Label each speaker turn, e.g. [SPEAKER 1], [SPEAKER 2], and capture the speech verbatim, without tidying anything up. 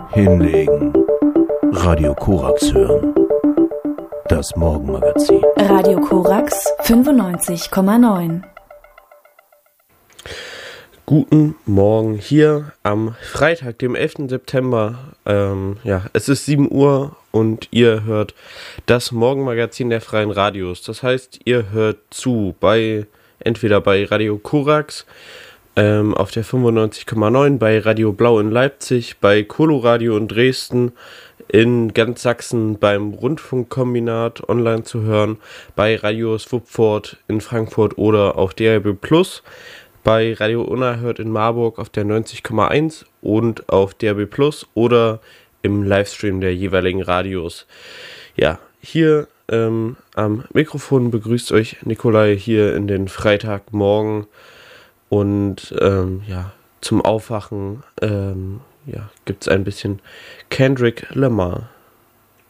[SPEAKER 1] Hinlegen. Radio Korax hören. Das Morgenmagazin.
[SPEAKER 2] Radio Korax fünfundneunzig Komma neun.
[SPEAKER 3] Guten Morgen hier am Freitag, dem elften September. Ähm, ja, es ist sieben Uhr und ihr hört das Morgenmagazin der Freien Radios. Das heißt, ihr hört zu bei entweder bei Radio Korax ähm, auf der fünfundneunzig Komma neun, bei Radio Blau in Leipzig, bei Coloradio in Dresden, in ganz Sachsen beim Rundfunkkombinat online zu hören, bei Radio Swupford in Frankfurt oder auf D A B plus, bei Radio Unerhört in Marburg auf der neunzig Komma eins und auf D A B plus oder im Livestream der jeweiligen Radios. Ja, hier ähm, am Mikrofon begrüßt euch Nikolai hier in den Freitagmorgen und ähm, ja, zum Aufwachen ähm, ja, gibt es ein bisschen Kendrick Lamar.